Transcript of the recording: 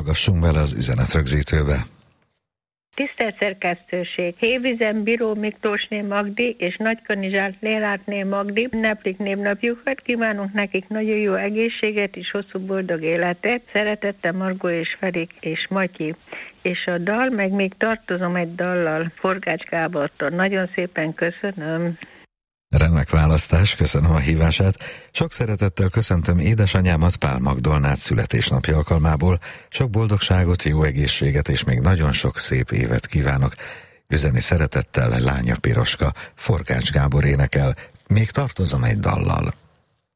hallgassunk bele az üzenetrögzítőbe. Tisztelt szerkesztőség! Hévízen Bíró Miklósné Magdi és Nagykanizsát Lélátné Magdi ünneplik névnapjukat. Kívánunk nekik nagyon jó egészséget és hosszú boldog életet. Szeretettel Margó és Ferik és Matyi. És a dal, meg még tartozom egy dallal Forgács Gábortól. Nagyon szépen köszönöm. Remek választás, köszönöm a hívását. Sok szeretettel köszöntöm édesanyámat Pál Magdolnát születésnapja alkalmából. Sok boldogságot, jó egészséget és még nagyon sok szép évet kívánok. Üzeni szeretettel lánya Piroska, Forgács Gábor énekel, még tartozom egy dallal.